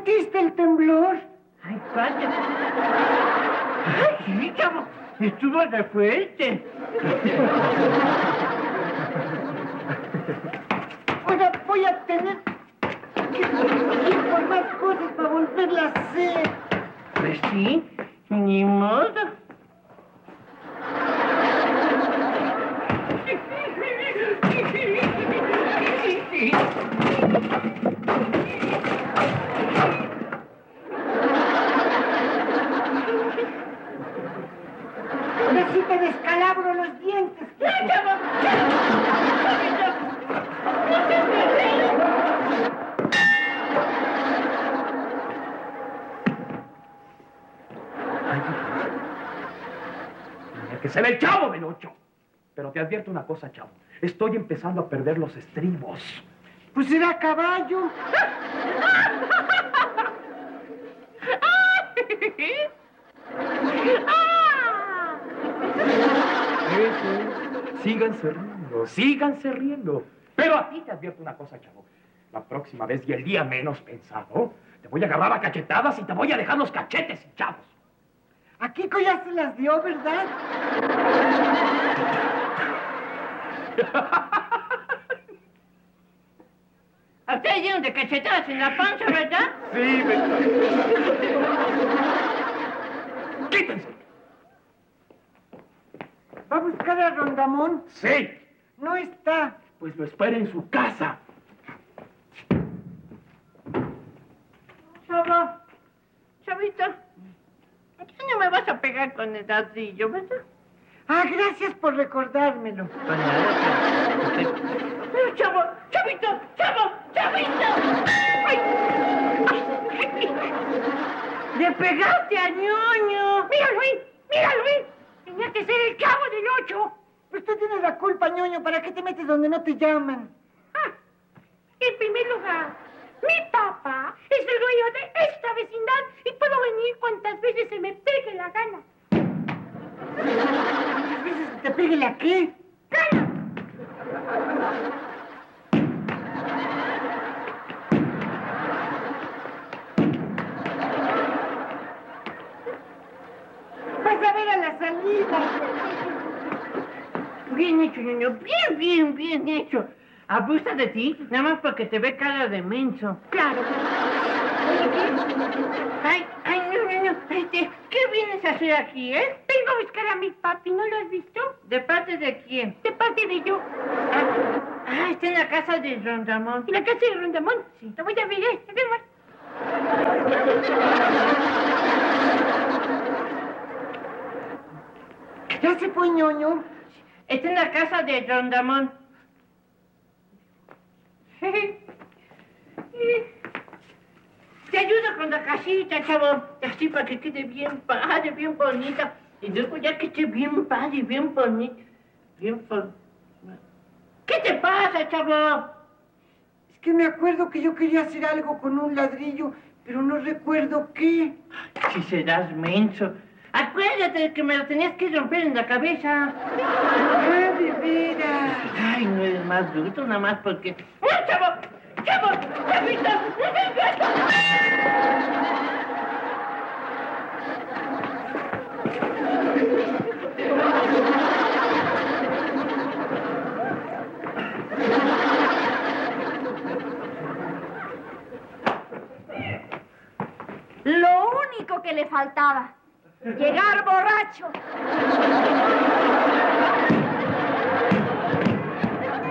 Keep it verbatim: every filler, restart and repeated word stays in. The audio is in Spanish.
¿Sentiste el temblor? Ay, padre. Ay, sí, chavo. Estuvo re fuerte. Ahora voy a tener que ir por más cosas para volverla a hacer. Pues sí, ni modo. Ahora sí te descalabro los dientes. ¡Ya, chavo! Tenía que ser el Chavo del Ocho. Pero te advierto una cosa, Chavo. Estoy empezando a perder los estribos. Pues será caballo. Eso. Síganse riendo, síganse riendo. Pero a ti te advierto una cosa, Chavo. La próxima vez y el día menos pensado, te voy a agarrar a cachetadas y te voy a dejar los cachetes hinchados. A Kiko ya se las dio, ¿verdad? ¿A ustedes dieron de cachetadas en la panza, verdad? Sí, verdad. ¡Quítense! ¿Va a buscar a Rondamón? Sí. No está. Pues lo espera en su casa. Chavo, chavito, ya no me vas a pegar con el ladrillo, ¿verdad? Ah, gracias por recordármelo. Pero, chavo, chavito, chavo, chavito. ¡Ay! ¡Ay! ¡Le pegaste a ñoño! ¡Míralo ahí! ¡Míralo ahí! Tenía que ser el Chavo del Ocho. Usted tiene la culpa, ñoño. ¿Para qué te metes donde no te llaman? Ah, en primer lugar, mi papá es el dueño de esta vecindad y puedo venir cuantas veces se me pegue la gana. ¿Cuántas veces te pegue la qué? ¡Gana! Vas a ver a la salida. Bien hecho, ñoño, bien, bien, bien hecho. Abusa de ti, nada más porque te ve cara de menso. Claro. Oye, ¿qué? Ay, ay, no, no, no. Este, ¿qué vienes a hacer aquí, eh? Vengo a buscar a mi papi, ¿no lo has visto? ¿De parte de quién? De parte de yo. Ah, ah, está en la casa de Rondamón. ¿En la casa de Rondamón? Sí. Te voy a ver, ¿eh? Además. ¿Ya se fue, ñoño? Está en la casa de Rondamón. Te ayudo con la casita, chavo. Así para que quede bien padre, bien bonita. Y luego ya que esté bien padre, bien bonita. Bien bonita. ¿Qué te pasa, chavo? Es que me acuerdo que yo quería hacer algo con un ladrillo, pero no recuerdo qué. Si serás menso. Acuérdate de que me lo tenías que romper en la cabeza. ¡Ah, de veras! Ay, no eres más bruto, nada más porque... ¡No, chavo! ¡Chavo! ¡Chavito! Lo único que le faltaba, llegar borracho.